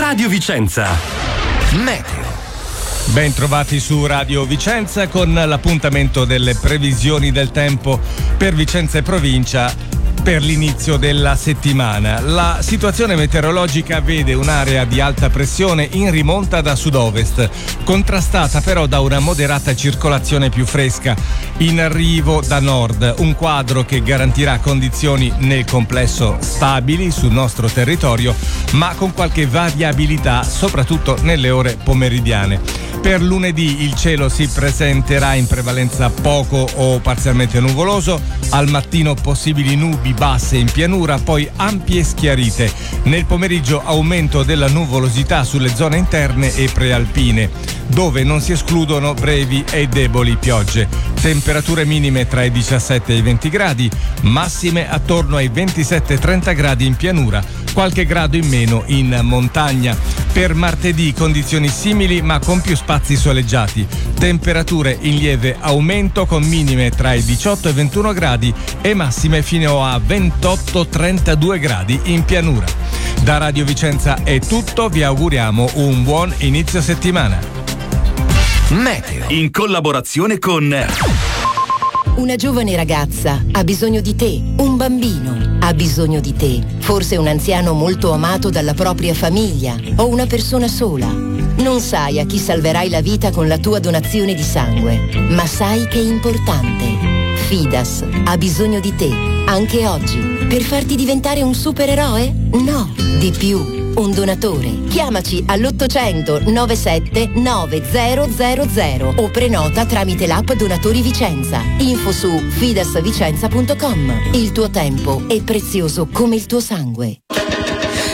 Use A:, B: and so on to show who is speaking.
A: Radio Vicenza. Meteo.
B: Ben trovati su Radio Vicenza con l'appuntamento delle previsioni del tempo per Vicenza e provincia per l'inizio della settimana. La situazione meteorologica vede un'area di alta pressione in rimonta da sud-ovest, contrastata però da una moderata circolazione più fresca in arrivo da nord, un quadro che garantirà condizioni nel complesso stabili sul nostro territorio, ma con qualche variabilità soprattutto nelle ore pomeridiane. Per lunedì il cielo si presenterà in prevalenza poco o parzialmente nuvoloso, al mattino possibili nubi basse in pianura, poi ampie schiarite. Nel pomeriggio aumento della nuvolosità sulle zone interne e prealpine, dove non si escludono brevi e deboli piogge. Temperature minime tra i 17 e i 20 gradi, massime attorno ai 27-30 gradi in pianura, qualche grado in meno in montagna. Per martedì condizioni simili ma con più spazi soleggiati. Temperature in lieve aumento con minime tra i 18 e 21 gradi e massime fino a 28-32 gradi in pianura. Da Radio Vicenza è tutto, vi auguriamo un buon inizio settimana.
A: Meteo. In collaborazione con...
C: Una giovane ragazza ha bisogno di te, un bambino ha bisogno di te, forse un anziano molto amato dalla propria famiglia o una persona sola. Non sai a chi salverai la vita con la tua donazione di sangue, ma sai che è importante. Fidas ha bisogno di te, anche oggi, per farti diventare un supereroe? No, di più. Un donatore. Chiamaci all'800 97 9000 o prenota tramite l'app Donatori Vicenza. Info su fidasvicenza.com. Il tuo tempo è prezioso come il tuo sangue.